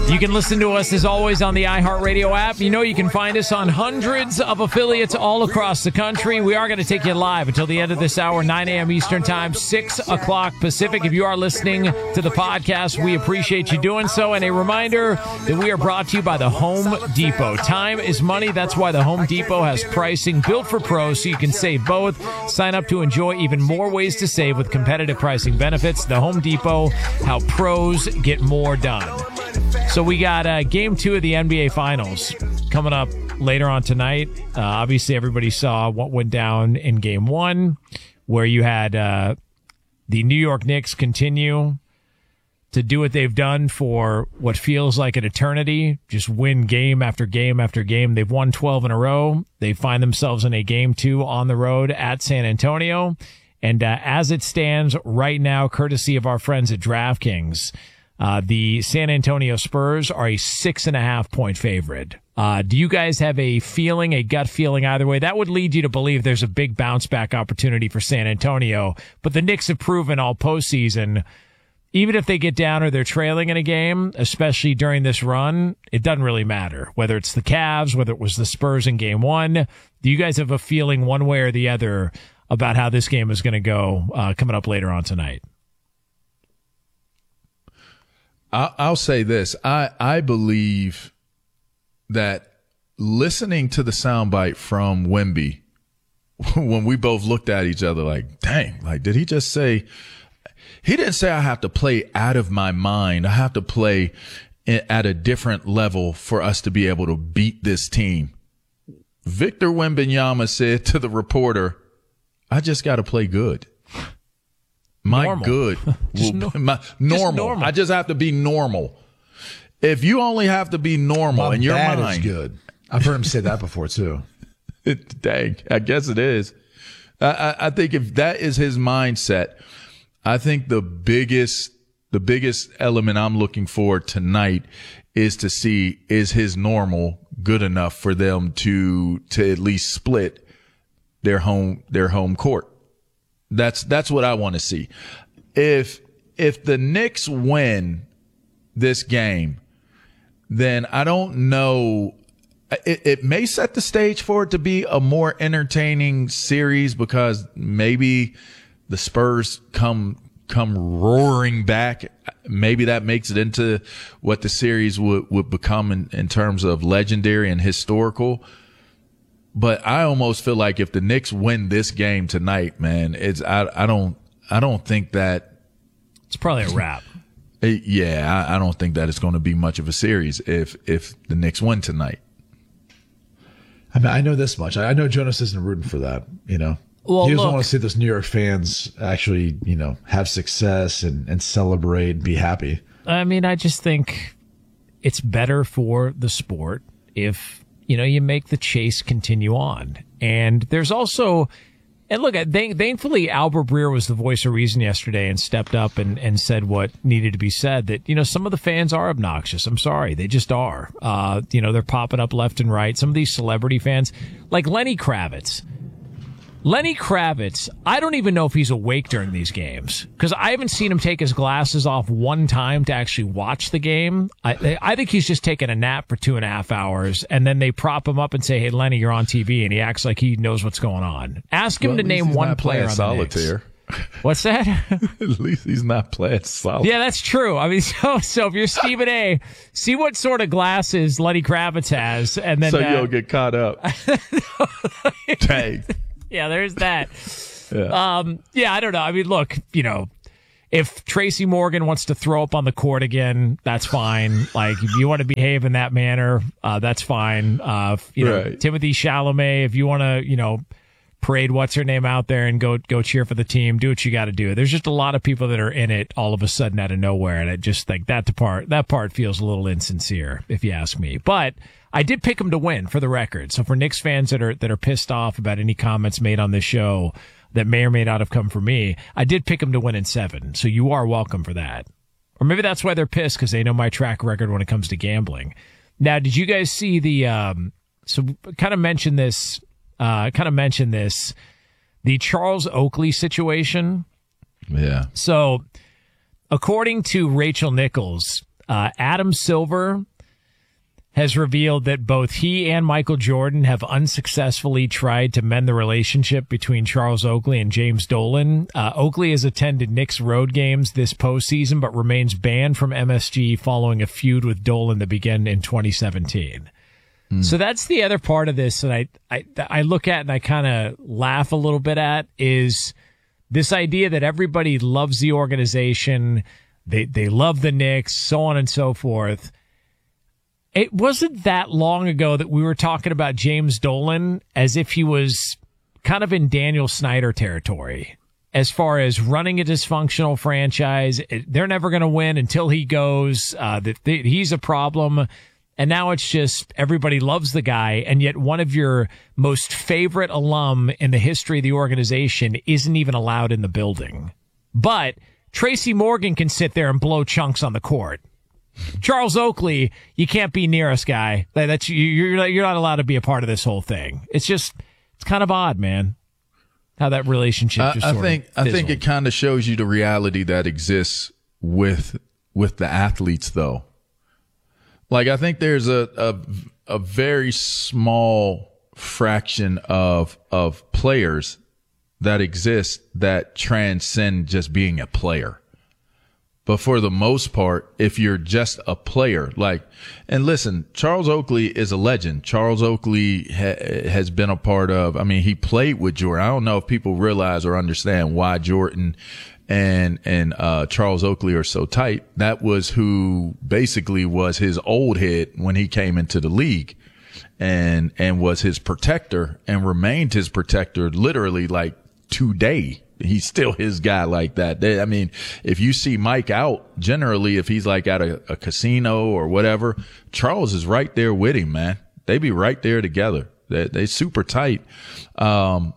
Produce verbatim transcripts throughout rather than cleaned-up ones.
You can listen to us, as always, on the iHeartRadio app. You know you can find us on hundreds of affiliates all across the country. We are going to take you live until the end of this hour, nine a.m. Eastern Time, six o'clock Pacific. If you are listening to the podcast, we appreciate you doing so. And a reminder that we are brought to you by the Home Depot. Time is money. That's why the Home Depot has pricing built for pros so you can save both. Sign up to enjoy even more ways to save with competitive pricing benefits. The Home Depot, how pros get more done. So we got uh, game two of the N B A Finals coming up later on tonight. Uh, obviously, everybody saw what went down in game one, where you had uh, the New York Knicks continue to do what they've done for what feels like an eternity, just win game after game after game. They've won twelve in a row. They find themselves in a game two on the road at San Antonio. And uh, as it stands right now, courtesy of our friends at DraftKings, Uh, the San Antonio Spurs are a six and a half point favorite. Uh, do you guys have a feeling, a gut feeling either way? That would lead you to believe there's a big bounce back opportunity for San Antonio. But the Knicks have proven all postseason, even if they get down or they're trailing in a game, especially during this run, it doesn't really matter. Whether it's the Cavs, whether it was the Spurs in game one, do you guys have a feeling one way or the other about how this game is going to go uh, coming up later on tonight? I'll say this. I, I believe that listening to the soundbite from Wemby, when we both looked at each other like, dang, like, did he just say, he didn't say I have to play out of my mind. I have to play at a different level for us to be able to beat this team. Victor Wembanyama said to the reporter, I just got to play good. My normal. good. Just will, no, my, normal. just normal. I just have to be normal. If you only have to be normal My in your bad mind. is good. I've heard him say that before, too. It, dang, I guess it is. I, I, I think if that is his mindset, I think the biggest, the biggest element I'm looking for tonight is to see, is his normal good enough for them to, to at least split their home, their home court. That's that's what I want to see. If if the Knicks win this game, then I don't know. It, it may set the stage for it to be a more entertaining series because maybe the Spurs come come roaring back. Maybe that makes it into what the series would, would become in, in terms of legendary and historical. But I almost feel like if the Knicks win this game tonight, man, it's I I don't I don't think that it's probably a wrap. It, yeah, I, I don't think that it's going to be much of a series if if the Knicks win tonight. I mean, I know this much. I know Jonas isn't rooting for that. You know, well, he doesn't look, want to see those New York fans actually, you know, have success and and celebrate, and be happy. I mean, I just think it's better for the sport if, you know, you make the chase continue on. And there's also, and look, th- thankfully, Albert Breer was the voice of reason yesterday and stepped up and, and said what needed to be said, that, you know, some of the fans are obnoxious. I'm sorry. They just are. Uh, you know, they're popping up left and right. Some of these celebrity fans, like Lenny Kravitz. Lenny Kravitz, I don't even know if he's awake during these games because I haven't seen him take his glasses off one time to actually watch the game. I, I think he's just taking a nap for two and a half hours and then they prop him up and say, hey, Lenny, you're on T V. And he acts like he knows what's going on. Ask him well, to name one player on solitaire. the Knicks. What's that? At least he's not playing solitaire. Yeah, that's true. I mean, so so if you're Stephen A., see what sort of glasses Lenny Kravitz has. And then so uh, you'll get caught up. Dang. Yeah, there's that. Yeah. Um, yeah, I don't know. I mean, look, you know, if Tracy Morgan wants to throw up on the court again, that's fine. Like, if you want to behave in that manner, uh, that's fine. Uh, you know, right. Timothy Chalamet, if you want to, you know, parade what's her name out there and go go cheer for the team, do what you got to do. There's just a lot of people that are in it all of a sudden out of nowhere, and I just think that part that part feels a little insincere, if you ask me. But I did pick them to win, for the record. So for Knicks fans that are that are pissed off about any comments made on this show that may or may not have come from me, I did pick them to win in seven. So you are welcome for that. Or maybe that's why they're pissed, because they know my track record when it comes to gambling. Now, did you guys see the? Um, so kind of mention this. Uh, kind of mention this. The Charles Oakley situation. Yeah. So, according to Rachel Nichols, Uh, Adam Silver has revealed that both he and Michael Jordan have unsuccessfully tried to mend the relationship between Charles Oakley and James Dolan. Uh, Oakley has attended Knicks road games this postseason, but remains banned from M S G following a feud with Dolan that began in twenty seventeen. Mm. So that's the other part of this that I, I, I look at and I kind of laugh a little bit at, is this idea that everybody loves the organization, they, they love the Knicks, so on and so forth. It wasn't that long ago that we were talking about James Dolan as if he was kind of in Daniel Snyder territory as far as running a dysfunctional franchise. They're never going to win until he goes, uh, that he's a problem. And now it's just everybody loves the guy. And yet one of your most favorite alum in the history of the organization isn't even allowed in the building. But Tracy Morgan can sit there and blow chunks on the court. Charles Oakley, you can't be near us, guy. That's you're you're not allowed to be a part of this whole thing. It's just it's kind of odd, man. How that relationship just I, I sort think of I think it kind of shows you the reality that exists with with the athletes, though. Like, I think there's a a, a very small fraction of of players that exist that transcend just being a player. But for the most part, if you're just a player, like, and listen, Charles Oakley is a legend. Charles Oakley ha- has been a part of, I mean, he played with Jordan. I don't know if people realize or understand why Jordan and, and, uh, Charles Oakley are so tight. That was who basically was his old head when he came into the league, and, and was his protector and remained his protector literally like today. He's still his guy like that. They, I mean, if you see Mike out, generally, if he's like at a, a casino or whatever, Charles is right there with him, man. They be right there together. They they super tight. Um,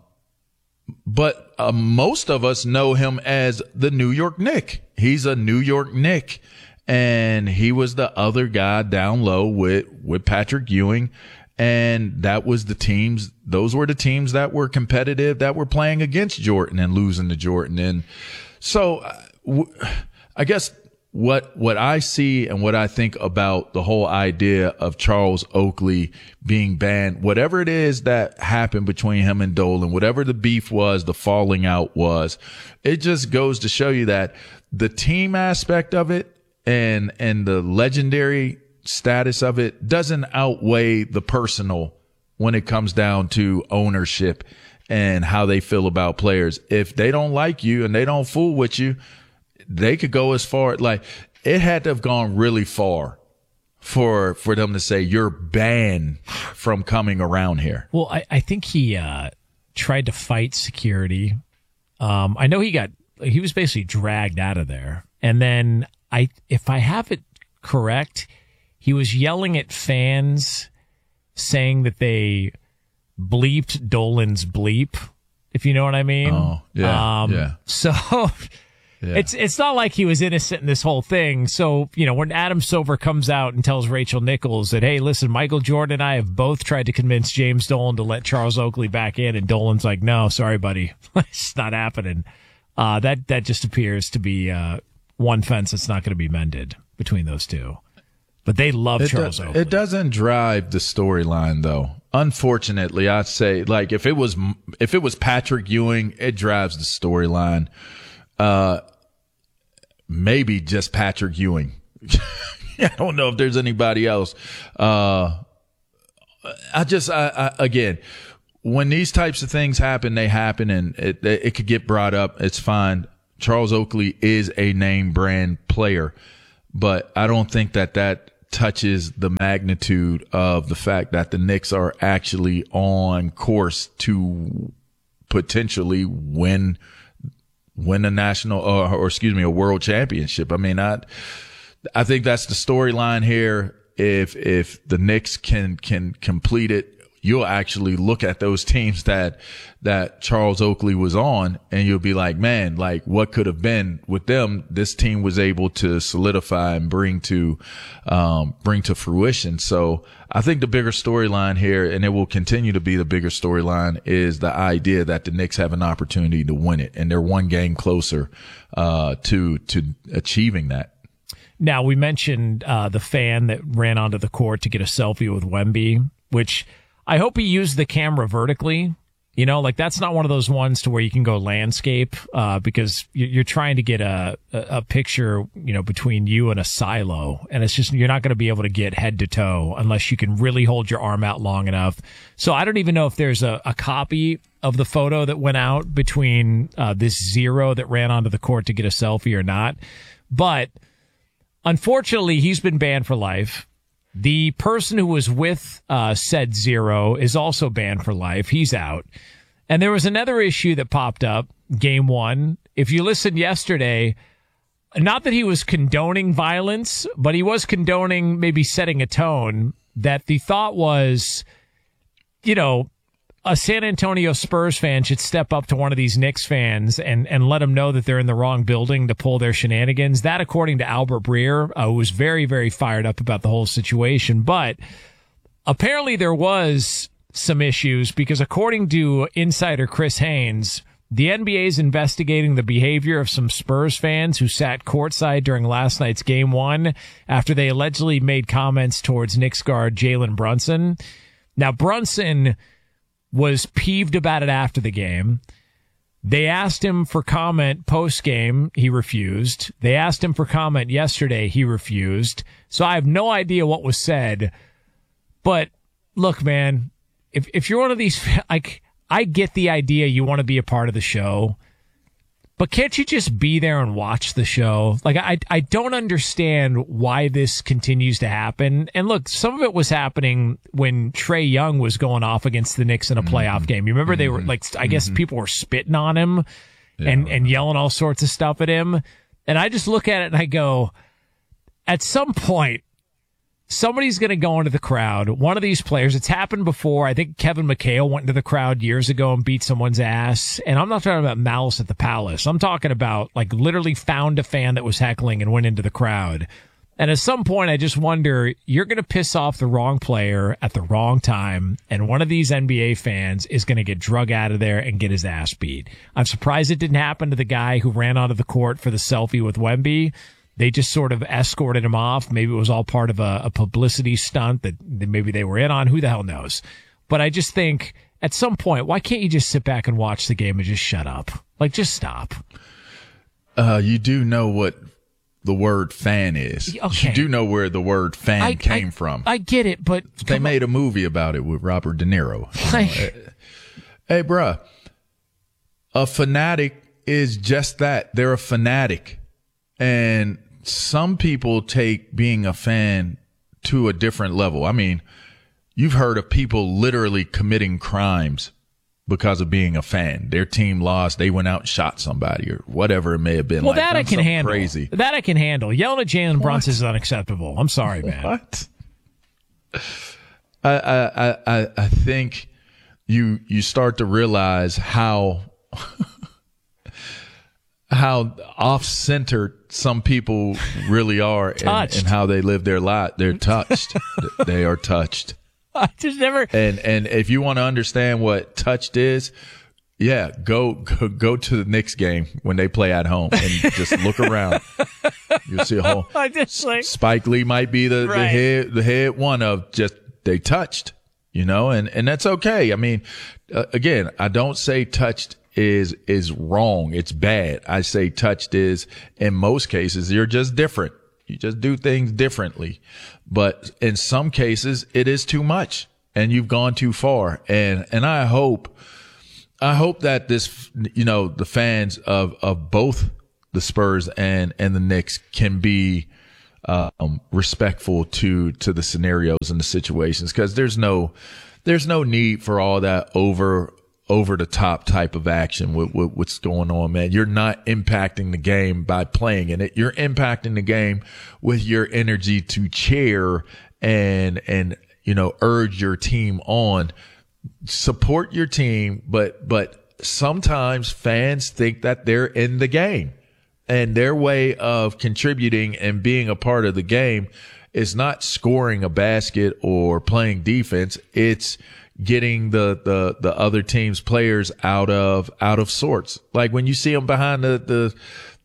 but uh, most of us know him as the New York Knick. He's a New York Knick, and he was the other guy down low with with Patrick Ewing. And that was the teams, those were the teams that were competitive, that were playing against Jordan and losing to Jordan. And so uh, w- I guess what, what I see and what I think about the whole idea of Charles Oakley being banned, whatever it is that happened between him and Dolan, whatever the beef was, the falling out was, it just goes to show you that the team aspect of it and, and the legendary status of it doesn't outweigh the personal when it comes down to ownership and how they feel about players. If they don't like you and they don't fool with you, they could go as far, like, it had to have gone really far for for them to say you're banned from coming around here. Well, I, I think he uh, tried to fight security. Um, I know he got he was basically dragged out of there, and then I, if I have it correct, he was yelling at fans, saying that they bleeped Dolan's bleep, if you know what I mean. Oh, yeah, um, yeah. So yeah. it's it's not like he was innocent in this whole thing. So, you know, when Adam Silver comes out and tells Rachel Nichols that, hey, listen, Michael Jordan and I have both tried to convince James Dolan to let Charles Oakley back in, and Dolan's like, no, sorry, buddy, it's not happening. Uh, that, that just appears to be uh, one fence that's not going to be mended between those two. But they love it Charles do, Oakley. It doesn't drive the storyline, though. Unfortunately, I'd say, like, if it was if it was Patrick Ewing, it drives the storyline. Uh, maybe just Patrick Ewing. I don't know if there's anybody else. Uh, I just, I, I, again, when these types of things happen, they happen, and it it could get brought up. It's fine. Charles Oakley is a name brand player, but I don't think that that touches the magnitude of the fact that the Knicks are actually on course to potentially win win a national or, or excuse me a world championship. I mean, I I think that's the storyline here. If if the Knicks can can complete it, you'll actually look at those teams that that Charles Oakley was on, and you'll be like, man, like, what could have been with them? This team was able to solidify and bring to um bring to fruition. So I think the bigger storyline here, and it will continue to be the bigger storyline, is the idea that the Knicks have an opportunity to win it, and they're one game closer uh to to achieving that. Now, we mentioned uh, the fan that ran onto the court to get a selfie with Wemby, which I hope he used the camera vertically. You know, like that's not one of those ones to where you can go landscape, uh, because you're trying to get a, a picture, you know, between you and a silo. And it's just, you're not going to be able to get head to toe unless you can really hold your arm out long enough. So I don't even know if there's a, a copy of the photo that went out between, uh, this zero that ran onto the court to get a selfie or not. But unfortunately, he's been banned for life. The person who was with uh, said zero is also banned for life. He's out. And there was another issue that popped up, game one. If you listened yesterday, not that he was condoning violence, but he was condoning maybe setting a tone that the thought was, you know, a San Antonio Spurs fan should step up to one of these Knicks fans and, and let them know that they're in the wrong building to pull their shenanigans. That, according to Albert Breer, uh, was very, very fired up about the whole situation. But apparently there was some issues because, according to insider Chris Haynes, the N B A is investigating the behavior of some Spurs fans who sat courtside during last night's game one after they allegedly made comments towards Knicks guard Jalen Brunson. Now, Brunson was peeved about it after the game. They asked him for comment post-game. He refused. They asked him for comment yesterday. He refused. So I have no idea what was said. But look, man, if if you're one of these, like, I get the idea you want to be a part of the show, but can't you just be there and watch the show? Like, I I don't understand why this continues to happen. And look, some of it was happening when Trae Young was going off against the Knicks in a playoff mm-hmm. game. You remember mm-hmm. they were like, I guess mm-hmm. people were spitting on him yeah, and, and yelling all sorts of stuff at him. And I just look at it and I go, at some point, somebody's going to go into the crowd. One of these players, it's happened before. I think Kevin McHale went into the crowd years ago and beat someone's ass. And I'm not talking about malice at the Palace. I'm talking about, like, literally found a fan that was heckling and went into the crowd. And at some point, I just wonder, you're going to piss off the wrong player at the wrong time, and one of these N B A fans is going to get drug out of there and get his ass beat. I'm surprised it didn't happen to the guy who ran onto the court for the selfie with Wemby. They just sort of escorted him off. Maybe it was all part of a, a publicity stunt that maybe they were in on. Who the hell knows? But I just think at some point, why can't you just sit back and watch the game and just shut up? Like, just stop. Uh, you do know what the word fan is. Okay. You do know where the word fan I, came I, from. I get it, but they made on. a movie about it with Robert De Niro. Like, hey, bruh, a fanatic is just that. They're a fanatic. And some people take being a fan to a different level. I mean, you've heard of people literally committing crimes because of being a fan. Their team lost. They went out and shot somebody or whatever it may have been. Well, like, that I can handle. Crazy. That I can handle. Yelling at Jalen Brunson is unacceptable. I'm sorry, man. What? I, I, I, I think you, you start to realize how, how off-centered some people really are and, and how they live their life. They're touched. They are touched. I just never. And and if you want to understand what touched is, yeah, go go, go to the Knicks game when they play at home and just look around. You'll see a whole. I just like Spike Lee might be the, right. the head the head one of just they touched, you know, and and that's okay. I mean, uh, again, I don't say touched is is wrong. It's bad. I say touched is, in most cases, you're just different. You just do things differently. But in some cases, it is too much and you've gone too far. And, and I hope, I hope that this, you know, the fans of, of both the Spurs and, and the Knicks can be, um, respectful to, to the scenarios and the situations. Cause there's no, there's no need for all that over, over the top type of action with, with what's going on, man. You're not impacting the game by playing in it. You're impacting the game with your energy to cheer and, and, you know, urge your team on. Support your team, but, but sometimes fans think that they're in the game, and their way of contributing and being a part of the game is not scoring a basket or playing defense. It's getting the, the, the other team's players out of, out of sorts. Like when you see them behind the, the,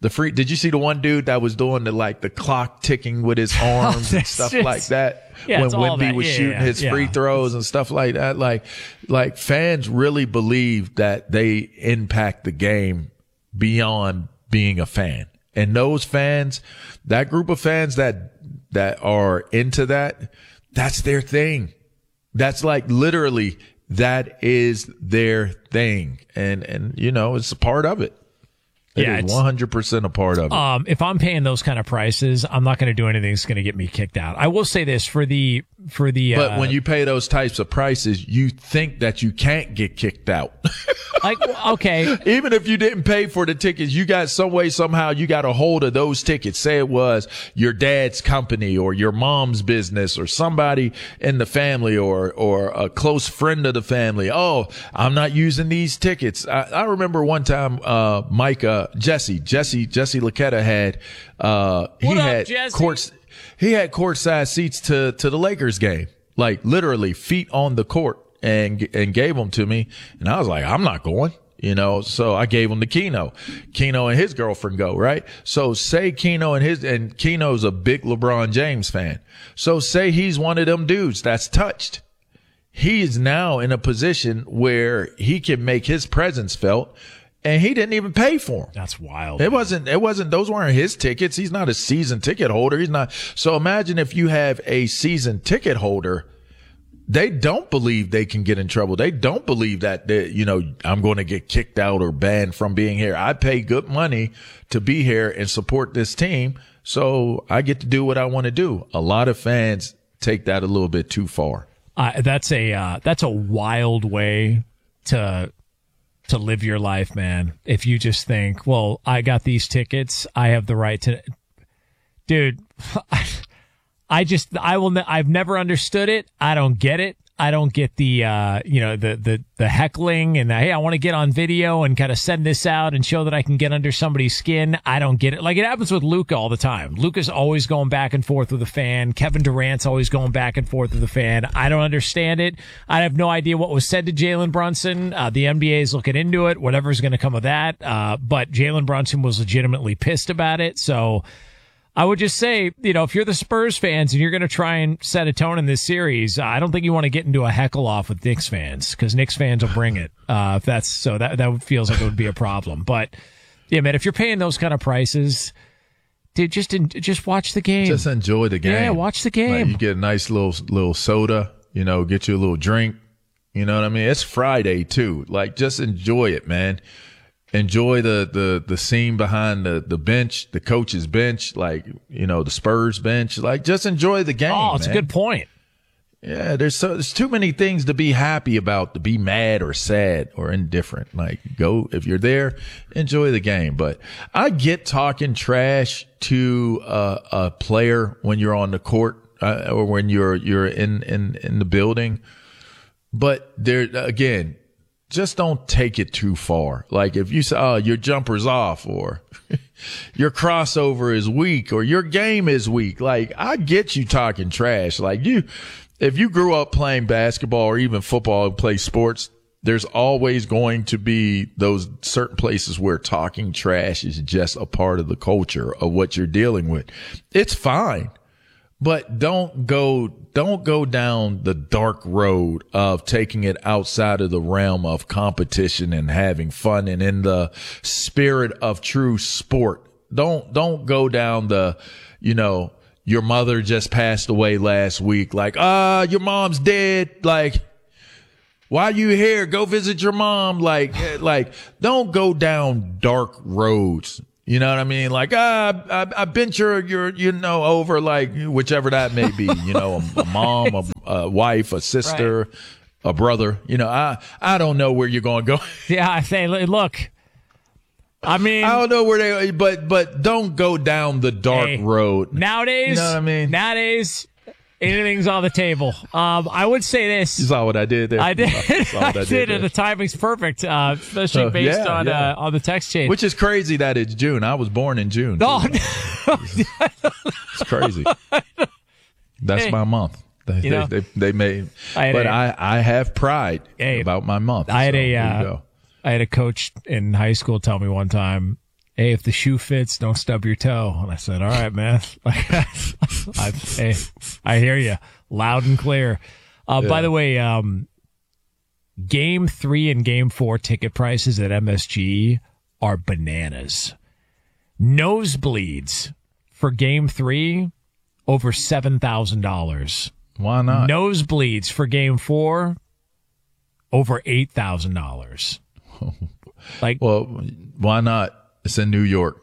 The free, did you see the one dude that was doing the like the clock ticking with his arms and stuff just, like that yeah, when Wemby Wemby was yeah, shooting yeah, his yeah. free throws and stuff like that? Like, like fans really believe that they impact the game beyond being a fan. And those fans, that group of fans that, that are into that, that's their thing. That's like literally, that is their thing. And, and, you know, it's a part of it. It Yeah, is it's- one hundred percent a part of it. Um, if I'm paying those kind of prices, I'm not going to do anything that's going to get me kicked out. I will say this for the for the. But uh, when you pay those types of prices, you think that you can't get kicked out. like, okay, Even if you didn't pay for the tickets, you got some way, somehow you got a hold of those tickets. Say it was your dad's company or your mom's business or somebody in the family or, or a close friend of the family. Oh, I'm not using these tickets. I, I remember one time, uh, Mike, uh, Jesse, Jesse, Jesse Laquetta had, uh, he What up, had Jesse? courts. He had courtside seats to, to the Lakers game, like literally feet on the court, and, and gave them to me. And I was like, I'm not going, you know, so I gave them to Keno. Keno and his girlfriend go, right? So say Keno and his, and Keno's a big LeBron James fan. So say he's one of them dudes that's touched. He is now in a position where he can make his presence felt, and he didn't even pay for them. that's wild. It wasn't, it wasn't, those weren't his tickets. He's not a season ticket holder. He's not. So imagine if you have a season ticket holder, they don't believe they can get in trouble. They don't believe that, they, you know, I'm going to get kicked out or banned from being here. I pay good money to be here and support this team. So I get to do what I want to do. A lot of fans take that a little bit too far. Uh, that's a uh, that's a wild way to to live your life, man. If you just think, well, I got these tickets, I have the right to, dude. I just I will ne- I've never understood it. I don't get it. I don't get the uh you know the the the heckling and the, hey, I want to get on video and kind of send this out and show that I can get under somebody's skin. I don't get it. Like it happens with Luka all the time. Luka's always going back and forth with a fan. Kevin Durant's always going back and forth with a fan. I don't understand it. I have no idea what was said to Jalen Brunson. Uh, the N B A is looking into it. Whatever's going to come of that. Uh, but Jalen Brunson was legitimately pissed about it. So I would just say, you know, if you're the Spurs fans and you're going to try and set a tone in this series, I don't think you want to get into a heckle off with Knicks fans, because Knicks fans will bring it. Uh, if that's so, that that feels like it would be a problem. But yeah, man, if you're paying those kind of prices, dude, just in, just watch the game. Just enjoy the game. Yeah, watch the game. Like you get a nice little little soda, you know, get you a little drink. You know what I mean? It's Friday too. Like just enjoy it, man. Enjoy the, the, the scene behind the, the bench, the coach's bench, like, you know, the Spurs bench. Like, just enjoy the game. Oh, it's man. a good point. Yeah, there's so there's too many things to be happy about, to be mad or sad or indifferent. Like, go, if you're there, enjoy the game. But I get talking trash to a, a player when you're on the court, uh, or when you're you're in in in the building. But there again, just don't take it too far. Like if you say, oh, your jumper's off, or your crossover is weak, or your game is weak. Like, I get you talking trash. Like you, if you grew up playing basketball or even football and play sports, there's always going to be those certain places where talking trash is just a part of the culture of what you're dealing with. It's fine. But don't go, don't go down the dark road of taking it outside of the realm of competition and having fun and in the spirit of true sport. Don't, don't go down the, you know, your mother just passed away last week. Like, ah, uh, your mom's dead. Like, why you here? Go visit your mom. Like, like, don't go down dark roads. You know what I mean? Like, ah, I, I bent your, your, you know, over, like, whichever that may be, you know, a, a mom, a, a wife, a sister, right, a brother. You know, I, I don't know where you're going to go. Yeah, I say, look, I mean, I don't know where they, but, but don't go down the dark hey, road. Nowadays, you know what I mean? Nowadays, anything's on the table. Um, I would say this. You saw what I did there? I did. I, I did, did there. and the timing's perfect, uh, especially uh, based yeah, on yeah. uh, on the text chain. Which is crazy that it's June. I was born in June. Oh, no. It's crazy. That's hey, my month. They, you know, they, they, they made, I but a, I, I have pride hey, about my month. I had so a, uh, I had a coach in high school tell me one time, hey, if the shoe fits, don't stub your toe. And I said, all right, man. I, hey, I hear you loud and clear. Uh, yeah. By the way, um, game three and game four ticket prices at M S G are bananas. Nosebleeds for game three, over seven thousand dollars. Why not? Nosebleeds for game four, over eight thousand dollars. Like, well, why not? It's in New York.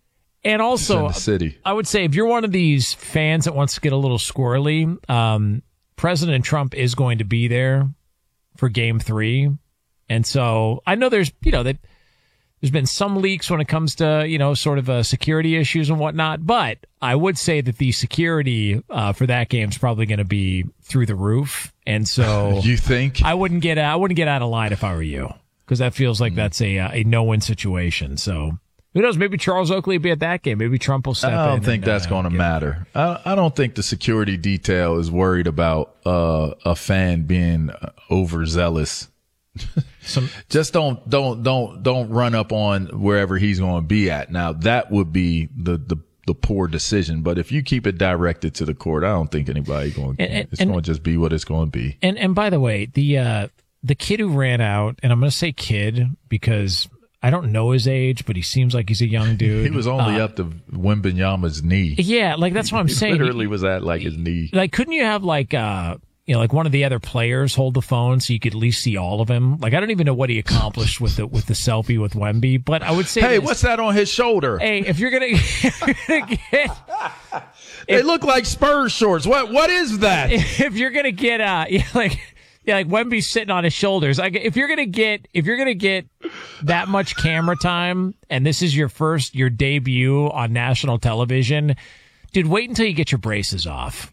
And also, it's in the city. I would say if you're one of these fans that wants to get a little squirrely, um, President Trump is going to be there for game three. And so I know there's, you know, that there's been some leaks when it comes to, you know, sort of uh, security issues and whatnot. But I would say that the security uh, for that game is probably going to be through the roof. And so you think I wouldn't get I wouldn't get out of line if I were you, because that feels like mm. that's a a no-win situation. So who knows? Maybe Charles Oakley will be at that game. Maybe Trump will step in. I don't in think and, that's uh, going to matter. I, I don't think the security detail is worried about uh, a fan being overzealous. Some, Just don't don't don't don't run up on wherever he's going to be at. Now that would be the the the poor decision. But if you keep it directed to the court, I don't think anybody going. And, and, it's going to just be what it's going to be. And and by the way, the uh, the kid who ran out, and I'm going to say kid because I don't know his age, but he seems like he's a young dude. He was only uh, up to Wembanyama's knee. Yeah, like that's what I'm he saying. Literally he, was at like his knee. Like, couldn't you have like uh you know, like one of the other players hold the phone so you could at least see all of him? Like, I don't even know what he accomplished with the with the selfie with Wemby, but I would say, hey, this, what's that on his shoulder? Hey, if you're gonna, if you're gonna get, they if, look like Spurs shorts. What what is that? If you're gonna get, uh, yeah, like. Yeah, like Wemby's sitting on his shoulders. Like if you're gonna get if you're gonna get that much camera time, and this is your first your debut on national television, dude, wait until you get your braces off.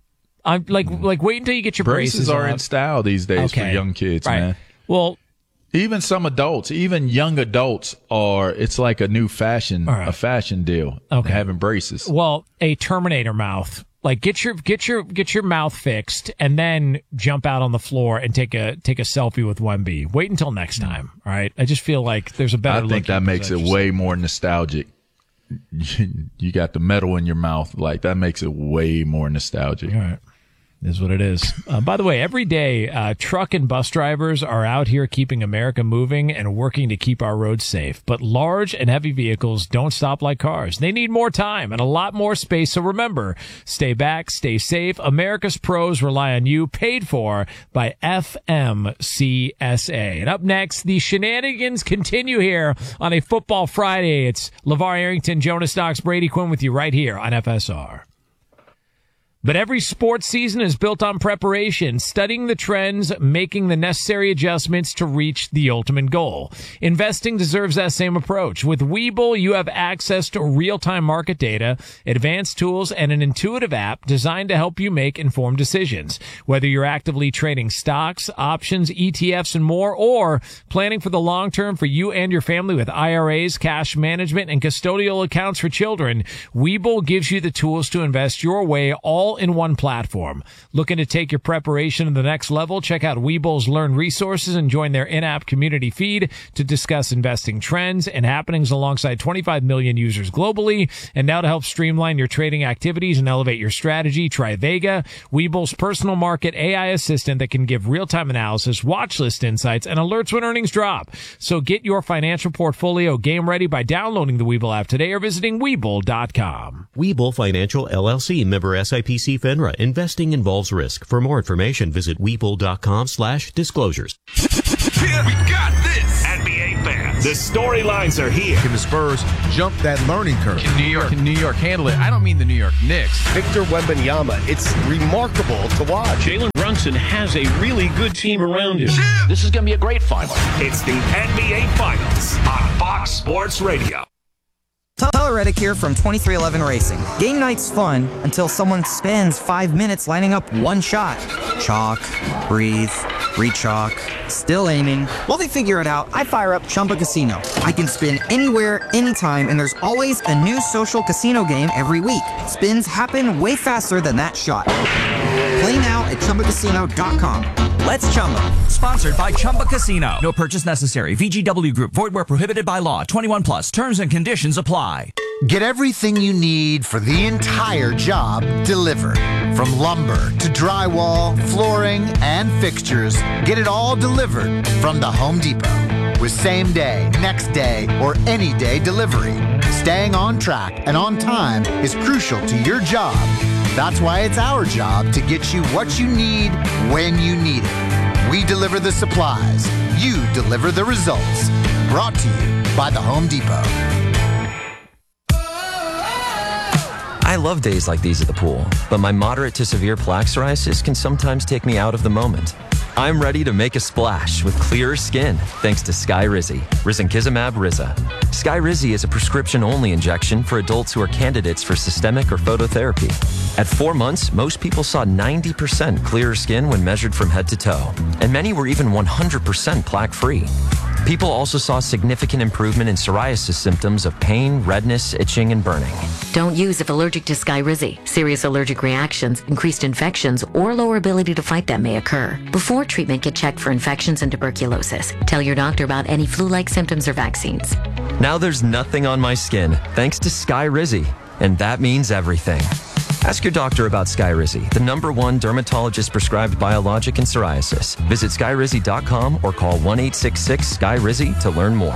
I'm like like wait until you get your braces, braces are off. in style these days okay. for young kids, right. man. Well, even some adults, even young adults, are it's like a new fashion, right. a fashion deal. Okay, having braces. Well, a Terminator mouth. Like get your get your get your mouth fixed and then jump out on the floor and take a take a selfie with Wemby. Wait until next time, all right? I just feel like there's a better. I think that makes it way more nostalgic. You got the metal in your mouth, like that makes it way more nostalgic. All right. Is what it is. Uh, by the way, every day, uh, truck and bus drivers are out here keeping America moving and working to keep our roads safe. But large and heavy vehicles don't stop like cars. They need more time and a lot more space. So remember, stay back, stay safe. America's pros rely on you, paid for by F M C S A. And up next, the shenanigans continue here on a Football Friday. It's LeVar Arrington, Jonas Knox, Brady Quinn with you right here on F S R. But every sports season is built on preparation, studying the trends, making the necessary adjustments to reach the ultimate goal. Investing deserves that same approach. With Webull, you have access to real-time market data, advanced tools, and an intuitive app designed to help you make informed decisions. Whether you're actively trading stocks, options, E T Fs, and more, or planning for the long term for you and your family with I R As, cash management, and custodial accounts for children, Webull gives you the tools to invest your way all in one platform. Looking to take your preparation to the next level? Check out Webull's Learn resources and join their in-app community feed to discuss investing trends and happenings alongside twenty-five million users globally. And now to help streamline your trading activities and elevate your strategy, try Vega, Webull's personal market A I assistant that can give real-time analysis, watch list insights, and alerts when earnings drop. So get your financial portfolio game ready by downloading the Webull app today or visiting Webull dot com. Webull Financial, L L C, member S I P C FINRA. Investing involves risk. For more information, visit Webull dot com slash disclosures. Yeah, we got this! N B A fans, the storylines are here. Can the Spurs jump that learning curve? Can New York, can New York handle it? I don't mean the New York Knicks. Victor Wembanyama, it's remarkable to watch. Jalen Brunson has a really good team around him. Yeah. This is going to be a great final. It's the N B A Finals on Fox Sports Radio. Tyler Reddick here from twenty-three eleven Racing. Game night's fun until someone spends five minutes lining up one shot. Chalk, breathe, re-chalk, still aiming. While they figure it out, I fire up Chumba Casino. I can spin anywhere, anytime, and there's always a new social casino game every week. Spins happen way faster than that shot. Play now at Chumba Casino dot com. Let's Chumba. Sponsored by Chumba Casino. No purchase necessary. V G W Group. Void where prohibited by law. twenty-one plus. Terms and conditions apply. Get everything you need for the entire job delivered. From lumber to drywall, flooring, and fixtures, get it all delivered from the Home Depot. With same day, next day, or any day delivery. Staying on track and on time is crucial to your job. That's why it's our job to get you what you need when you need it. We deliver the supplies. You deliver the results. Brought to you by the Home Depot. I love days like these at the pool, but my moderate to severe plaque psoriasis can sometimes take me out of the moment. I'm ready to make a splash with clearer skin thanks to Skyrizi, risankizumab Riza. Skyrizi is a prescription-only injection for adults who are candidates for systemic or phototherapy. At four months, most people saw ninety percent clearer skin when measured from head to toe, and many were even one hundred percent plaque-free. People also saw significant improvement in psoriasis symptoms of pain, redness, itching, and burning. Don't use if allergic to Skyrizi. Serious allergic reactions, increased infections, or lower ability to fight them may occur. Before treatment, get checked for infections and tuberculosis. Tell your doctor about any flu-like symptoms or vaccines. Now there's nothing on my skin thanks to Skyrizi, and that means everything. Ask your doctor about Skyrizi, the number one dermatologist-prescribed biologic in psoriasis. Visit Skyrizi dot com or call one eight six six Sky Rizi to learn more.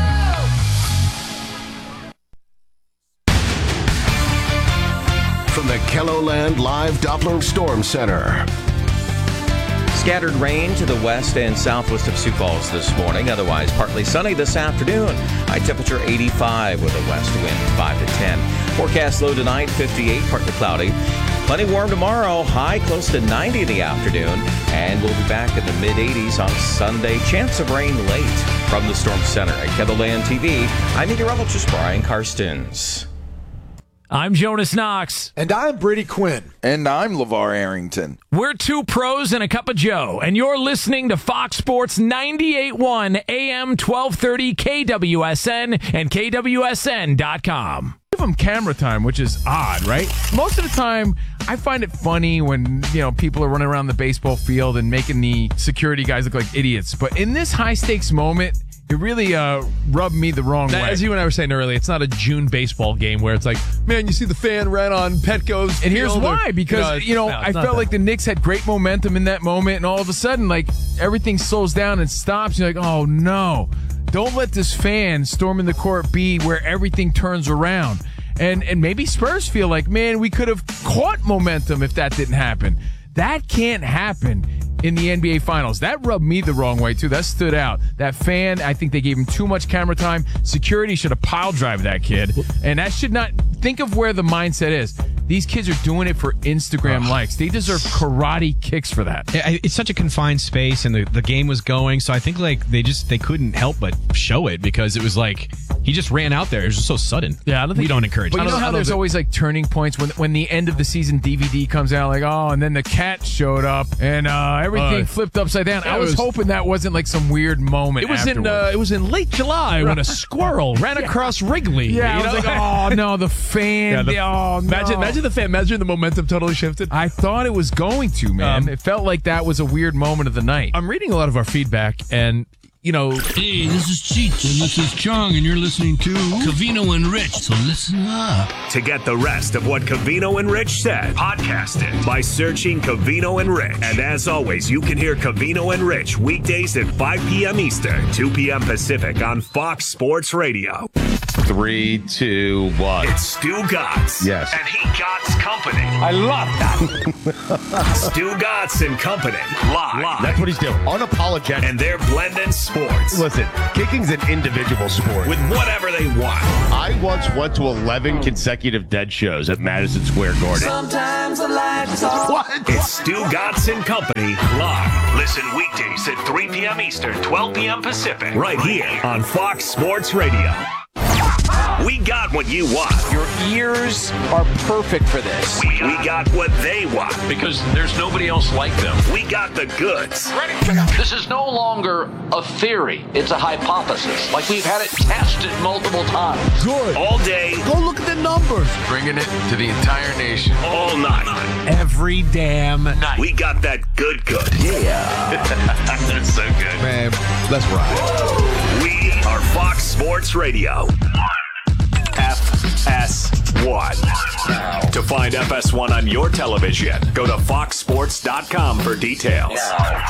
From the KELOLAND Live Doppler Storm Center. Scattered rain to the west and southwest of Sioux Falls this morning. Otherwise, partly sunny this afternoon. High temperature eighty-five with a west wind five to ten. Forecast low tonight, fifty-eight, partly cloudy. Plenty warm tomorrow. High close to ninety in the afternoon. And we'll be back in the mid-eighties on Sunday. Chance of rain late. From the Storm Center at KELOLAND T V, I'm meteorologist Brian Karstens. I'm Jonas Knox. And I'm Brady Quinn. And I'm LeVar Arrington. We're two pros and a cup of Joe, and you're listening to Fox Sports ninety-eight point one A M twelve thirty K W S N and K W S N dot com. Give them camera time, which is odd, right? Most of the time, I find it funny when, you know, people are running around the baseball field and making the security guys look like idiots. But in this high-stakes moment, it really uh, rubbed me the wrong that, way. As you and I were saying earlier, it's not a June baseball game where it's like, man, you see the fan ran on Petco's And here's field why. Or, because, you know, no, I felt that. like the Knicks had great momentum in that moment, and all of a sudden, like, everything slows down and stops. You're like, oh, no. Don't let this fan storming the court be where everything turns around. And and maybe Spurs feel like, man, we could have caught momentum if that didn't happen. That can't happen in the N B A Finals. That rubbed me the wrong way, too. That stood out. That fan, I think they gave him too much camera time. Security should have pile drive that kid. And that should not – think of where the mindset is. These kids are doing it for Instagram likes. They deserve karate kicks for that. It's such a confined space, and the, the game was going, so I think like they just they couldn't help but show it because it was like he just ran out there. It was just so sudden. Yeah, I don't think we don't encourage. But it. you know how there's always like turning points when when the end of the season D V D comes out, like oh, and then the cat showed up and uh, everything uh, flipped upside down. I was, was hoping that wasn't like some weird moment. It was afterwards. in uh, it was in late July right. when a squirrel ran yeah. across Wrigley. Yeah, you I was know? like, oh no, the fan. Yeah, the, oh, no. Imagine, imagine the fan. Imagine the momentum totally shifted. I thought it was going to, man. Um, it felt like that was a weird moment of the night. I'm reading a lot of our feedback, and you know, hey, this is Cheech, and this is Chong, and you're listening to Covino and Rich. So listen up. To get the rest of what Covino and Rich said, podcast it by searching Covino and Rich. And as always, you can hear Covino and Rich weekdays at five p.m. Eastern, two p.m. Pacific on Fox Sports Radio. Three, two, one. It's Stu Gatz. Yes. And he Gatz Company. I love that. Stu Gatz and Company. Live. Live. That's what he's doing. Unapologetic. And they're blending sports. Listen, kicking's an individual sport. With whatever they want. I once went to eleven consecutive dead shows at Madison Square Garden. Sometimes the life is all. What? It's Stu Gatz and Company. Live. Listen weekdays at three p.m. Eastern, twelve p.m. Pacific. Right here on Fox Sports Radio. We got what you want. Your ears are perfect for this. We, we got what they want. Because there's nobody else like them. We got the goods. Ready? This is no longer a theory. It's a hypothesis. Like we've had it tested multiple times. Good. All day. Go look at the numbers. Bringing it to the entire nation. All night. Every damn night. We got that good good. Yeah. That's so good. Man, let's ride. We are Fox Sports Radio. F S one. To find F S one on your television, go to fox sports dot com for details.